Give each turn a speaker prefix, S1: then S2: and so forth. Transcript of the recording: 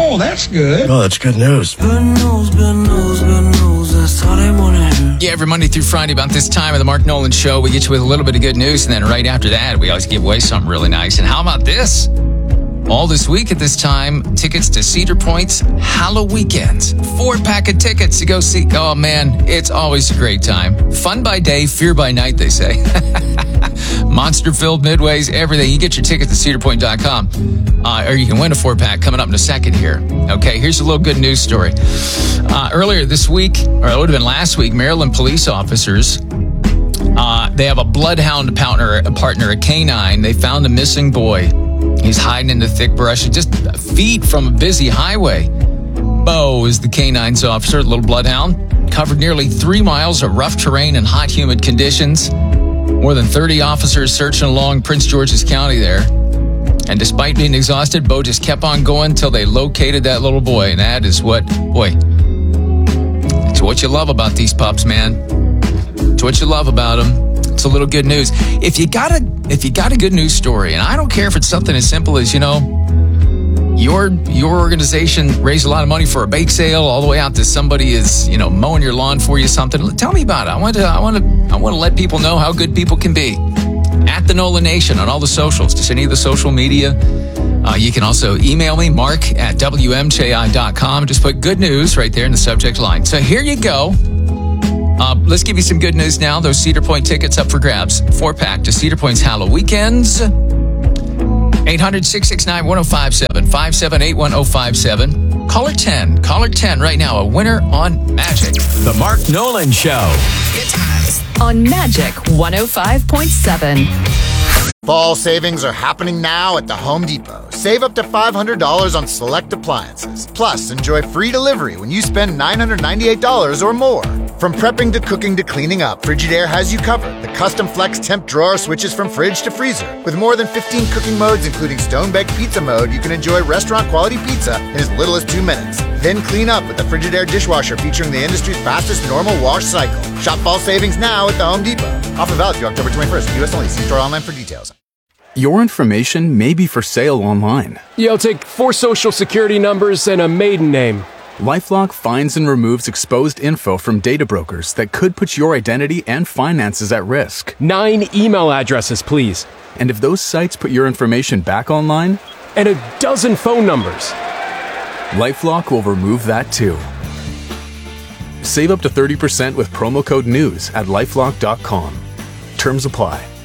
S1: Oh, that's good.
S2: Oh, that's good news.
S3: Good news, good news, good news. That's all they want to hear.
S4: Yeah, every Monday through Friday about this time of the Mark Nolan Show, we get you with a little bit of good news, and then right after that, we always give away something really nice. And how about this? All this week at this time, tickets to Cedar Point's Halloweekends. 4-pack of tickets to go see. Oh, man, it's always a great time. Fun by day, fear by night, they say. Monster-filled midways, everything. You get your tickets at cedarpoint.com. Or you can win a 4-pack coming up in a second here. Okay, here's a little good news story. Earlier this week, or it would have been last week, Maryland police officers, they have a bloodhound partner, a canine. They found a missing boy. He's hiding in the thick brush, just feet from a busy highway. Bo is the canine's officer, the little bloodhound. Covered nearly 3 miles of rough terrain and hot, humid conditions. More than 30 officers searching along Prince George's County there. And despite being exhausted, Bo just kept on going until they located that little boy. And that is what you love about these pups, man. It's what you love about them. It's a little good news. If you got a good news story, and I don't care if it's something as simple as, your organization raised a lot of money for a bake sale, all the way out to somebody is, mowing your lawn for you, something. Tell me about it. I want to let people know how good people can be. At the Nolan Nation on all the socials, just any of the social media. You can also email me, mark@wmji.com. Just put good news right there in the subject line. So here you go. Let's give you some good news now. Those Cedar Point tickets up for grabs. 4-pack to Cedar Point's Halloweekends. 800-669-1057, 578-1057. Caller 10 right now, a winner on Magic.
S5: The Mark Nolan Show.
S6: Good times on Magic 105.7.
S7: Fall savings are happening now at the Home Depot. Save up to $500 on select appliances. Plus, enjoy free delivery when you spend $998 or more. From prepping to cooking to cleaning up, Frigidaire has you covered. The custom flex temp drawer switches from fridge to freezer. With more than 15 cooking modes, including stone-baked pizza mode, you can enjoy restaurant-quality pizza in as little as 2 minutes. Then clean up with the Frigidaire dishwasher featuring the industry's fastest normal wash cycle. Shop fall savings now at the Home Depot. Offer valid through October 21st. U.S. only. See store online for details.
S8: Your information may be for sale online.
S9: You'll take 4 social security numbers and a maiden name.
S8: LifeLock finds and removes exposed info from data brokers that could put your identity and finances at risk.
S9: 9 email addresses, please.
S8: And if those sites put your information back online?
S9: And a dozen phone numbers.
S8: LifeLock will remove that too. Save up to 30% with promo code NEWS at LifeLock.com. Terms apply.